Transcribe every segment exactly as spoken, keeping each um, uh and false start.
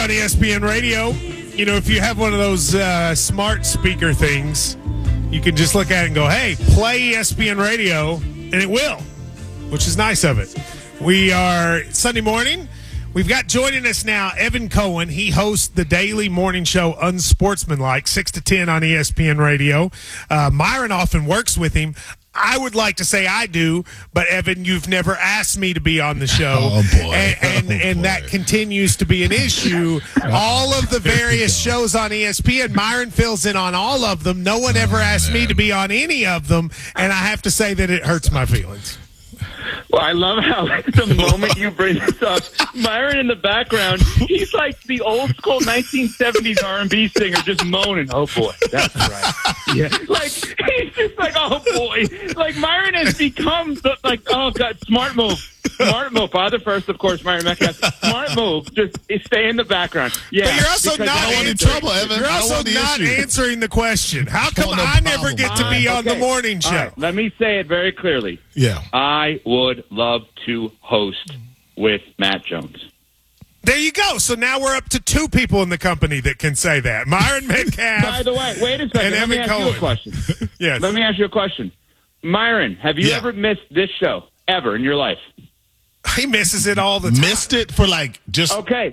on E S P N Radio. You know, if you have one of those uh, smart speaker things, you can just look at it and go, hey, play E S P N Radio, and it will, which is nice of it. We are Sunday morning. We've got joining us now Evan Cohen. He hosts the daily morning show Unsportsmanlike, six to ten on E S P N Radio. Uh, Myron often works with him. I would like to say I do, but Evan, you've never asked me to be on the show. Oh, boy. And, and, oh, and boy. that continues to be an issue. All of the various shows on E S P N, Myron fills in on all of them. No one ever Oh, asked man. me to be on any of them, and I have to say that it hurts my feelings. Well, I love how the moment you bring this up, Myron in the background, he's like the old school nineteen seventies R and B singer just moaning, oh, boy, that's right. Yeah. Like, he's just like, oh, boy. Like, Myron has become, the, like, oh, God, smart move. Smart move. Father first, of course, Myron Metcalf. Smart move. Just stay in the background. Yeah. But you're also because not I don't want any answering- trouble, Evan. You're I don't also want the not issue. answering the question. How come want no I never problem. get to be Uh, on the okay. morning All show? right, let me say it very clearly. Yeah. I would love to host with Matt Jones. There you go. So now we're up to two people in the company that can say that. Myron Metcalf. By the way, wait a second. And Let me Evan ask you Cohen. a question. Yes. Let me ask you a question. Myron, have you Yeah. ever missed this show ever in your life? He misses it all the time. Missed it for like just Okay.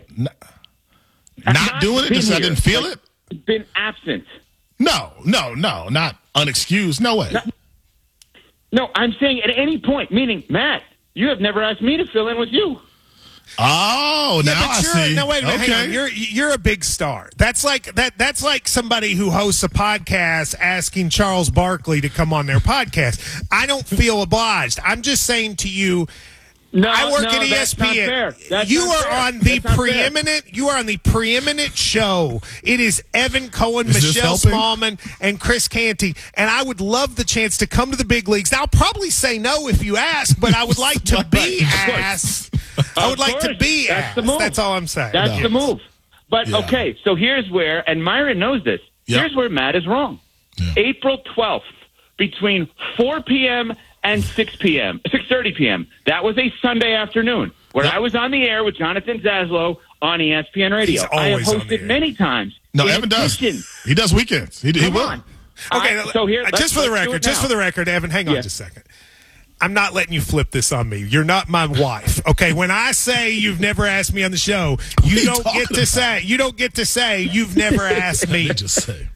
not doing it been because I here. didn't feel Like, it? Been absent. No, no, no, not unexcused. No way. No, I'm saying at any point, meaning, Matt, you have never asked me to fill in with you. Oh, Yeah, now but I you're, see. No, wait a minute. Okay. Hang on. You're you're a big star. That's like that. That's like somebody who hosts a podcast asking Charles Barkley to come on their podcast. I don't feel obliged. I'm just saying to you. No, I work no, at E S that's not P N. fair. That's You not are fair. on the That's not fair. preeminent. You are on the preeminent show. It is Evan Cohen, Is this Michelle helping? Smallman, and Chris Canty. And I would love the chance to come to the big leagues. I'll probably say no if you ask, but I would like to be asked. I would Of like to course. be That's asked. the move. That's all I'm saying. That's No. the move. But, Yeah. okay, so here's where, and Myron knows this, Yep. here's where Matt is wrong. Yeah. April twelfth, between four p.m. and six p.m., six thirty p.m., that was a Sunday afternoon where Yep. I was on the air with Jonathan Zaslow on E S P N Radio. He's I have always on the hosted air. many times. No, In Evan does. addition- He does weekends. He, he Come will. on. Okay, I- so here, uh, let's- just for the let's do record, it just now. for the record, Evan, hang on Yeah. just a second. I'm not letting you flip this on me. You're not my wife. Okay, when I say you've never asked me on the show, you you don't talking get to about? say you don't get to say you've never asked me. Let me just say.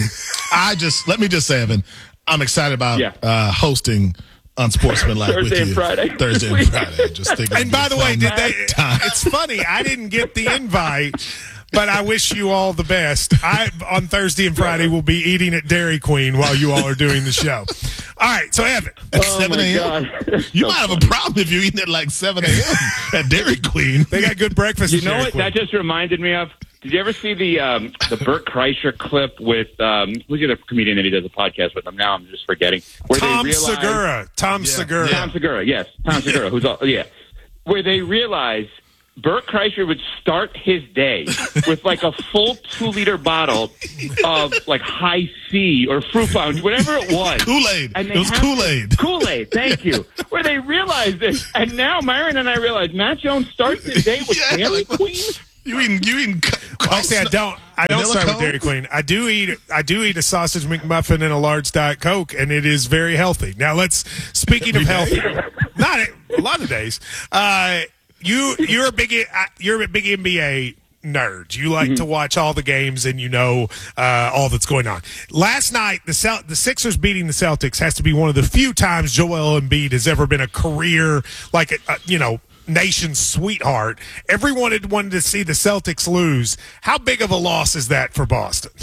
I just let me just say, Evan, I'm excited about Yeah. uh, hosting Unsportsmanlike with Thursday you and Friday. Thursday and Friday. I just think. And by the way, did they? Time. It's funny. I didn't get the invite, but I wish you all the best. I on Thursday and Friday will be eating at Dairy Queen while you all are doing the show. All right, so Evan, at Oh, seven my a.m. God. You might have a problem if you're eating at like seven a.m. at Dairy Queen. they got good breakfast. You at know Dairy what Queen. that just reminded me of? Did you ever see the um, the Burt Kreischer clip with um, who's the other comedian that he does a podcast with? Him now, I'm just forgetting. Where Tom they realize, Segura. Tom Yeah. Segura. Yeah. Tom Segura, yes, Tom Segura, who's all, yeah. Where they realize Burt Kreischer would start his day with like a full two liter bottle of like High C or Fruit Punch, whatever it was. Kool-Aid. And they It was have to- Kool-Aid. Kool-Aid, thank you. Where they realize this, and now Myron and I realize Matt Jones starts his day with Yeah, Dairy like- Queen. You eating? You eating? Well, actually, I don't. I don't Vanilla start with Coke? Dairy Queen. I do eat. I do eat a sausage McMuffin and a large Diet Coke, and it is very healthy. Now, let's. Speaking of Every healthy, not a lot of days. Uh, you you're a big uh, you're a big N B A nerd. You like to watch all the games, and you know uh, all that's going on. Last night, the Cel- the Sixers beating the Celtics has to be one of the few times Joel Embiid has ever been a career like a, a, you know. nation's sweetheart. Everyone had wanted to see the Celtics lose. How big of a loss is that for Boston?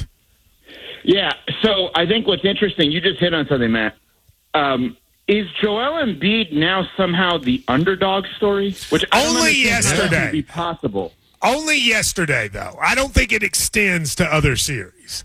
Yeah, so I think what's interesting, you just hit on something, Matt. Um, is Joel Embiid now somehow the underdog story? Which I don't Only understand how that yesterday. can be possible. Only yesterday, though. I don't think it extends to other series.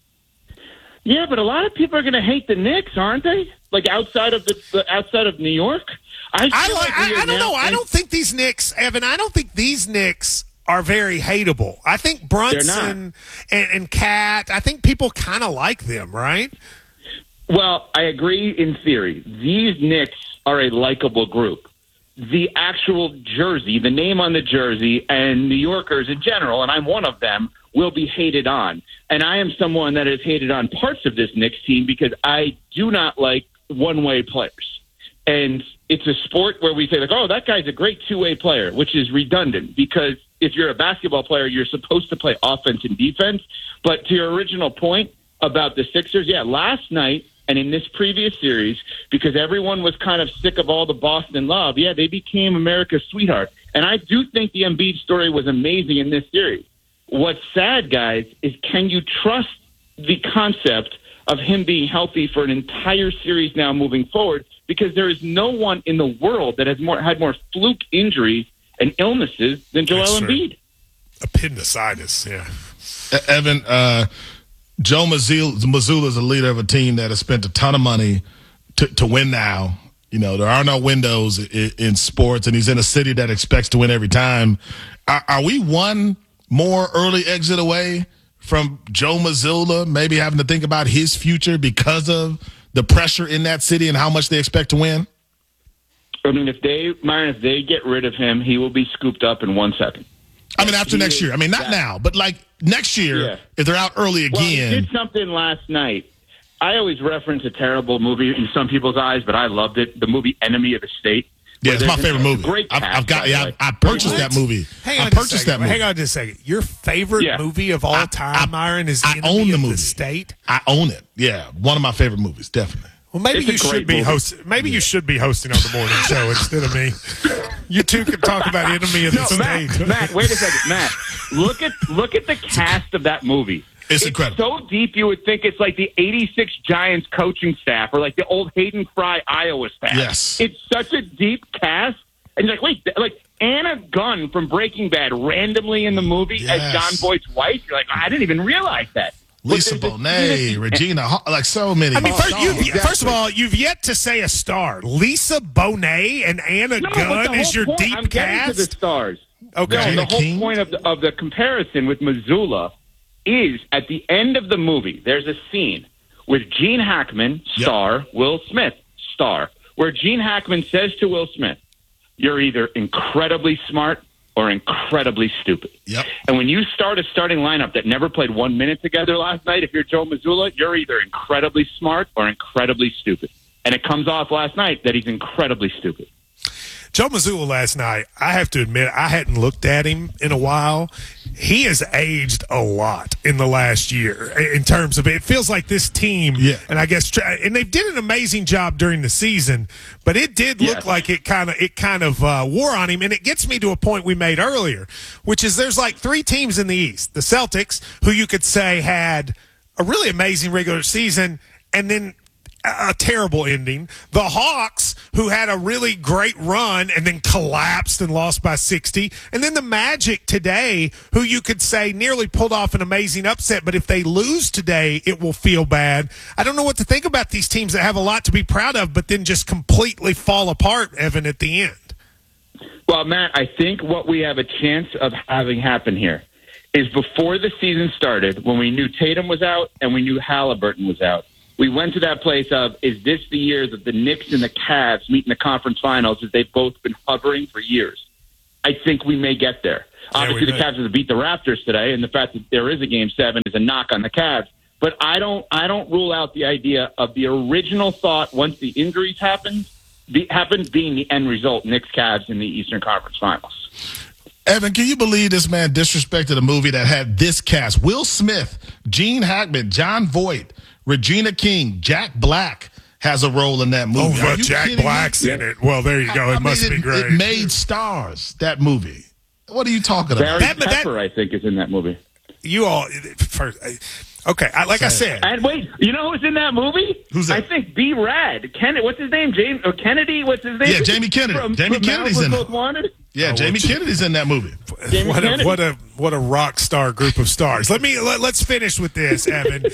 Yeah, but a lot of people are going to hate the Knicks, aren't they? Like outside of the, the outside of New York. I, I feel like. like we I, are I don't now know. I in- don't think these Knicks, Evan. I don't think these Knicks are very hateable. I think Brunson and, and Cat. I think people kind of like them, right? Well, I agree in theory. These Knicks are a likable group. the actual jersey, the name on the jersey, and New Yorkers in general, and I'm one of them, will be hated on. And I am someone that has hated on parts of this Knicks team because I do not like one-way players. And it's a sport where we say, like, oh, that guy's a great two-way player, which is redundant because if you're a basketball player, you're supposed to play offense and defense. But to your original point about the Sixers, yeah, last night and in this previous series, because everyone was kind of sick of all the Boston love, yeah, they became America's sweetheart. And I do think the Embiid story was amazing in this series. What's sad, guys, is can you trust the concept of him being healthy for an entire series now moving forward? Because there is no one in the world that has more had more fluke injuries and illnesses than Joel That's Embiid. Appendicitis, yeah. Evan, uh, Joe Mazzulla is a leader of a team that has spent a ton of money to, to win now. You know, there are no windows in, in sports, and he's in a city that expects to win every time. Are, are we one more early exit away from Joe Mazzulla maybe having to think about his future because of the pressure in that city and how much they expect to win? I mean, if they, Myron, if they get rid of him, he will be scooped up in one second. I mean, after He next is year. I mean, not that- now, but like next year, Yeah. if they're out early Well, he again. did something last night. I always reference a terrible movie in some people's eyes, but I loved it. The movie Enemy of the State. Yeah, where it's my there's favorite a movie. Great I've, cast, I've got. by the Yeah, way. I, I purchased What? that movie. Hang I on just a purchased second. that movie. Hang on just a second. Your favorite Yeah. movie of all I- time, I- Myron, is I Enemy own the of movie. the State? I own it. Yeah, one of my favorite movies, definitely. Well, maybe It's a you should great be movie. host. Maybe you should be hosting on the morning show instead of me. You two can talk about Enemy of the No, State. Matt, Matt, wait a second. Matt, look at look at the cast of that movie. It's incredible. So deep, you would think it's like the eighty-six Giants coaching staff or like the old Hayden Fry Iowa staff. Yes. It's such a deep cast. And you're like, wait, like Anna Gunn from Breaking Bad randomly in the movie Yes. as John Boyd's wife. You're like, I didn't even realize that. Lisa But there's Bonet, a- Regina, Hall- like so many. I mean, Oh, first, no. you've, exactly. first of all, you've yet to say a star. Lisa Bonet and Anna No, but Gunn the is whole your point- deep I'm getting to the cast. stars. Okay. No, Regina the whole King? point of the, of the comparison with Missoula is at the end of the movie, there's a scene with Gene Hackman, star, Will Smith, star, where Gene Hackman says to Will Smith, you're either incredibly smart or incredibly stupid. Yep. And when you start a starting lineup that never played one minute together last night, if you're Joe Mazzulla, you're either incredibly smart or incredibly stupid. And it comes off last night that he's incredibly stupid. Joe Mazzulla last night, I have to admit, I hadn't looked at him in a while. He has aged a lot in the last year in terms of it. It feels like this team, Yeah. and I guess, and they did an amazing job during the season, but it did look Yes. like it kind of it kind of uh, wore on him. And it gets me to a point we made earlier, which is there's like three teams in the East: the Celtics, who you could say had a really amazing regular season, and then a terrible ending. The Hawks, who had a really great run and then collapsed and lost by sixty. And then the Magic today, who you could say nearly pulled off an amazing upset, but if they lose today, it will feel bad. I don't know what to think about these teams that have a lot to be proud of, but then just completely fall apart, Evan, at the end. Well, Matt, I think what we have a chance of having happen here is before the season started, when we knew Tatum was out and we knew Halliburton was out, we went to that place of, is this the year that the Knicks and the Cavs meet in the conference finals as they've both been hovering for years? I think we may get there. Yeah, Obviously, we the may. Cavs have beat the Raptors today, and the fact that there is a game seven is a knock on the Cavs. But I don't, I don't rule out the idea of the original thought once the injuries happened, be, happened being the end result, Knicks Cavs in the Eastern Conference Finals. Evan, can you believe this man disrespected a movie that had this cast? Will Smith, Gene Hackman, John Voight, Regina King, Jack Black has a role in that movie. Oh, Are well, you Jack kidding me? Black's in it. Well, there you go. It I must mean, be it, great. It made stars, that movie. What are you talking about? Barry That- that- Pepper, I think, is in that movie. you all, first, okay, I, like I said, And wait, you know who's in that movie? Who's that? I think B. Rad. Ken, what's his name? James or Kennedy? What's his name? Yeah, Jamie Kennedy. From, Jamie from Kennedy's Malibu in Most it. Wanted. Yeah, Oh, Jamie well, Kennedy's in that movie. Jamie what a, Kennedy. what a what a rock star group of stars. Let me let, let's finish with this, Evan.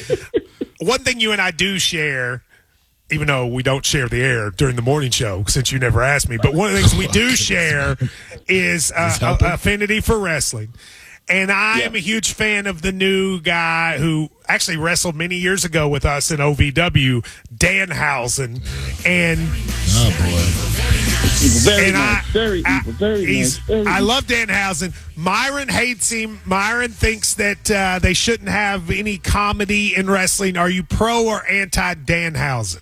One thing you and I do share, even though we don't share the air during the morning show, since you never asked me, but one of the things we do share is uh, a, affinity for wrestling. And I am Yeah. a huge fan of the new guy who actually wrestled many years ago with us in O V W, Danhausen. And Oh, boy. Very and nice. I, very I, evil. Very he's- nice. Very I nice. love Danhausen. Myron hates him. Myron thinks that uh, they shouldn't have any comedy in wrestling. Are you pro or anti Danhausen?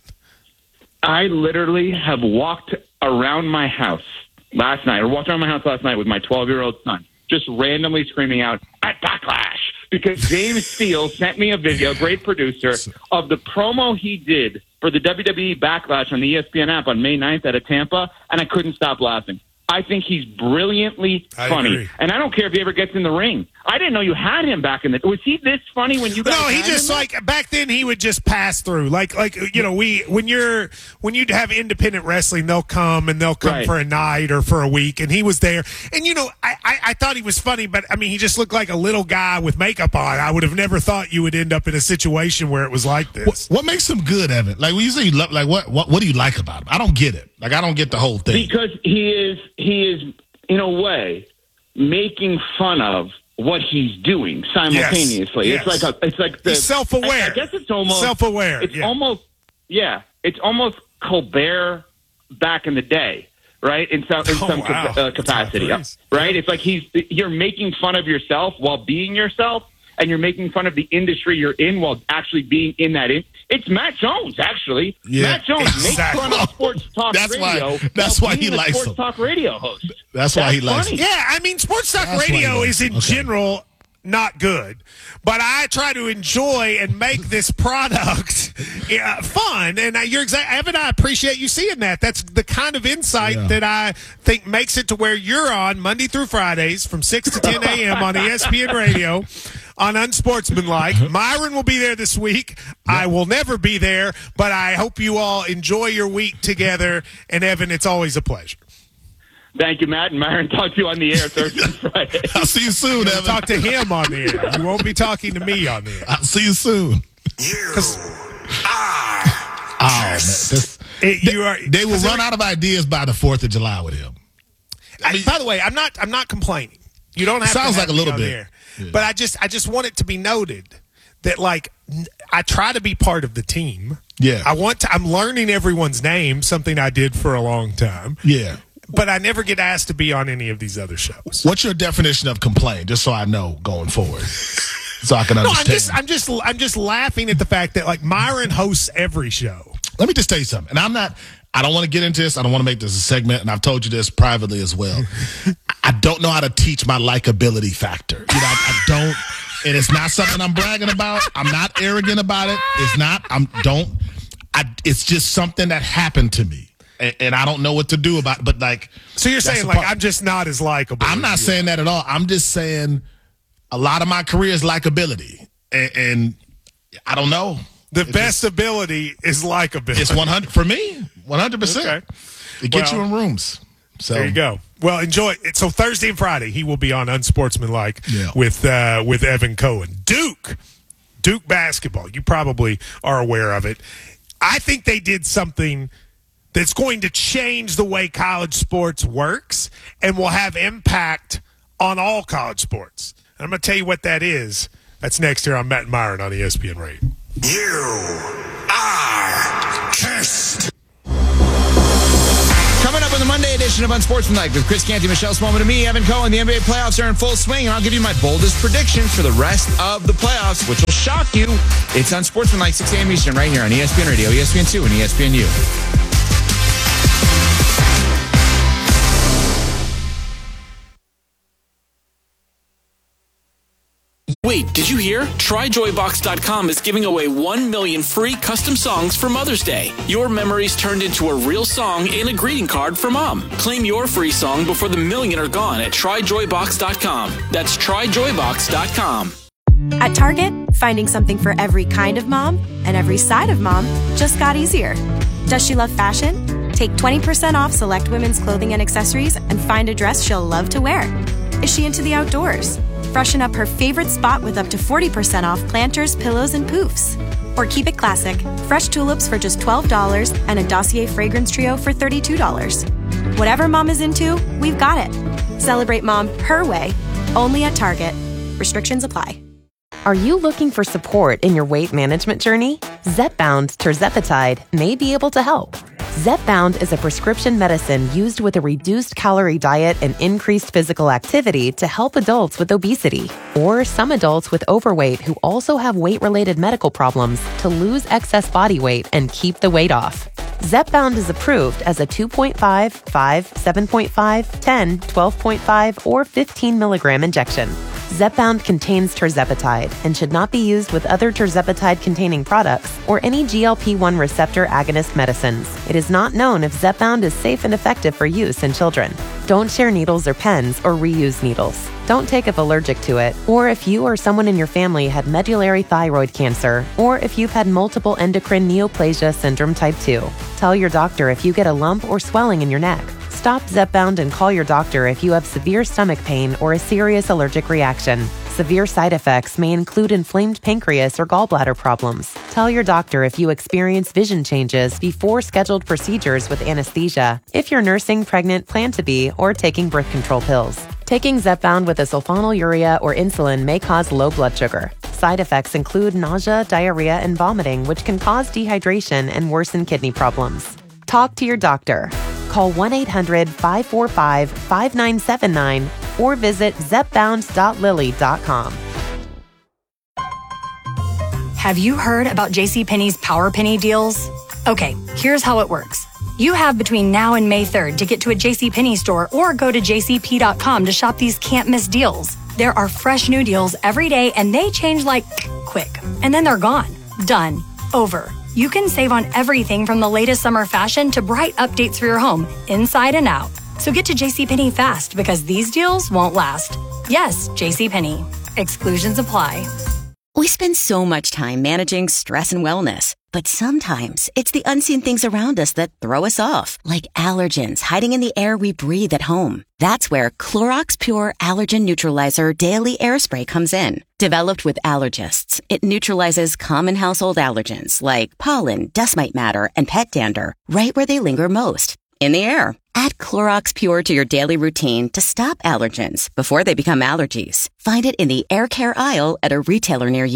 I literally have walked around my house last night, or walked around my house last night with my twelve-year-old son, just randomly screaming out, at Backlash, because James Steele sent me a video, great producer, of the promo he did for the W W E Backlash on the E S P N app on May ninth out of Tampa, and I couldn't stop laughing. I think he's brilliantly I funny. agree. And I don't care if he ever gets in the ring. I didn't know you had him back in the... Was he this funny when you guys No, he had just him? like back then he would just pass through. Like like you know, we when you're when you have independent wrestling, they'll come and they'll come Right. for a night or for a week, and he was there. And you know, I, I, I thought he was funny, but I mean he just looked like a little guy with makeup on. I would have never thought you would end up in a situation where it was like What, this. what makes him good, Evan? Like when you say you love, like what, what, what do you like about him? I don't get it. Like I don't get the whole thing. Because he is, he is, in a way, making fun of what he's doing simultaneously. Yes, It's yes. like a, it's like the, He's self-aware. I, I guess it's almost Self-aware, It's yeah. almost, yeah, it's almost Colbert back in the day, right? In some in Oh, some wow. ca- uh, capacity, That's right? It's like he's you're making fun of yourself while being yourself, and you're making fun of the industry you're in while actually being in that. In- it's Matt Jones, actually. Yeah, Matt Jones exactly. makes fun of sports talk That's why- radio. that's while why he being a likes sports him. talk radio host. That's why he likes funny. him. Yeah, I mean, sports talk That's why he radio likes is in it. Okay. general not good, but I try to enjoy and make this product yeah, fun. And I, you're exactly, Evan, I appreciate you seeing that. That's the kind of insight Yeah. that I think makes it to where you're on Monday through Fridays from six to ten a.m. on E S P N Radio. On Unsportsmanlike. Myron will be there this week. I will never be there, but I hope you all enjoy your week together. And Evan, it's always a pleasure. Thank you, Matt. And Myron, talk to you on the air Thursday and Friday. I'll see you soon, You'll Evan. talk to him on the air. You won't be talking to me on the air. I'll see you soon. Oh, man. This, It, you are, they will run out of ideas by the fourth of July with him. I, by the way, I'm not. I'm not complaining. You don't have. Sounds to like have a me little on bit. there. Yeah. But I just, I just want it to be noted that, like, n- I try to be part of the team. Yeah. I want to. I'm learning everyone's name, something I did for a long time. Yeah. But I never get asked to be on any of these other shows. What's your definition of complain? Just so I know going forward, so I can No, I'm understand. just, I'm just, I'm just laughing at the fact that like Myron hosts every show. Let me just tell you something. And I'm not, I don't want to get into this. I don't want to make this a segment. And I've told you this privately as well. I don't know how to teach my likability factor. You know, I, I don't, and it's not something I'm bragging about. I'm not arrogant about it. It's not, I'm don't, I, it's just something that happened to me. And, and I don't know what to do about it. But like, So you're that's saying the like part. I'm just not as likable. I'm as not you. saying that at all. I'm just saying a lot of my career is likability. And, and I don't know. The It's best ability is likability. It's one hundred for me, one hundred percent. Okay. It gets Well, you in rooms. So There you go. Well, enjoy it. So Thursday and Friday, he will be on Unsportsmanlike Yeah. with uh, with Evan Cohen. Duke, Duke basketball. You probably are aware of it. I think they did something that's going to change the way college sports works and will have impact on all college sports. And I'm going to tell you what that is. That's next here on Matt and Myron on E S P N Radio. You are cursed. Coming up on the Monday edition of Unsportsmanlike with Chris Canty, Michelle Smallman, and me, Evan Cohen. The N B A playoffs are in full swing, and I'll give you my boldest predictions for the rest of the playoffs, which will shock you. It's Unsportsmanlike, six a.m. Eastern, right here on E S P N Radio, E S P N two, and E S P N U. Wait, did you hear? Try Joy Box dot com is giving away one million free custom songs for Mother's Day. Your memories turned into a real song and a greeting card for Mom. Claim your free song before the million are gone at Try Joy Box dot com. That's Try Joy Box dot com. At Target, finding something for every kind of mom and every side of mom just got easier. Does she love fashion? Take twenty percent off select women's clothing and accessories and find a dress she'll love to wear. Is she into the outdoors? Freshen up her favorite spot with up to forty percent off planters, pillows, and poofs. Or keep it classic, fresh tulips for just twelve dollars and a Dossier fragrance trio for thirty-two dollars. Whatever mom is into, we've got it. Celebrate mom her way, only at Target. Restrictions apply. Are you looking for support in your weight management journey? Zepbound tirzepatide may be able to help. Zepbound is a prescription medicine used with a reduced calorie diet and increased physical activity to help adults with obesity or some adults with overweight who also have weight-related medical problems to lose excess body weight and keep the weight off. Zepbound is approved as a two point five, five, seven point five, ten, twelve point five, or fifteen milligram injection. Zepbound contains tirzepatide and should not be used with other tirzepatide-containing products or any G L P one receptor agonist medicines. It is not known if Zepbound is safe and effective for use in children. Don't share needles or pens or reuse needles. Don't take if allergic to it, or if you or someone in your family had medullary thyroid cancer, or if you've had multiple endocrine neoplasia syndrome type two. Tell your doctor if you get a lump or swelling in your neck. Stop Zepbound and call your doctor if you have severe stomach pain or a serious allergic reaction. Severe side effects may include inflamed pancreas or gallbladder problems. Tell your doctor if you experience vision changes before scheduled procedures with anesthesia, if you're nursing, pregnant, plan to be, or taking birth control pills. Taking Zepbound with a sulfonylurea or insulin may cause low blood sugar. Side effects include nausea, diarrhea, and vomiting, which can cause dehydration and worsen kidney problems. Talk to your doctor. Call one eight hundred, five four five, five nine seven nine or visit zepbound dot lilly dot com. Have you heard about JCPenney's Power Penny deals? Okay, here's how it works. You have between now and May third to get to a JCPenney store or go to j c p dot com to shop these can't-miss deals. There are fresh new deals every day and they change like quick. And then they're gone. Done. Over. You can save on everything from the latest summer fashion to bright updates for your home, inside and out. So get to JCPenney fast because these deals won't last. Yes, JCPenney. Exclusions apply. We spend so much time managing stress and wellness, but sometimes it's the unseen things around us that throw us off, like allergens hiding in the air we breathe at home. That's where Clorox Pure Allergen Neutralizer Daily Air Spray comes in. Developed with allergists, it neutralizes common household allergens like pollen, dust mite matter, and pet dander right where they linger most, in the air. Add Clorox Pure to your daily routine to stop allergens before they become allergies. Find it in the air care aisle at a retailer near you.